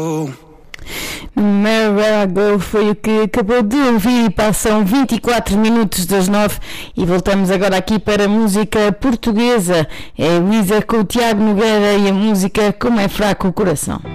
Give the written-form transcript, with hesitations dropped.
Where I Go foi o que acabou de ouvir e passam 24 minutos das 9 e voltamos agora aqui para a música portuguesa. É Luísa com o Tiago Nogueira e a música Como é Fraco o Coração.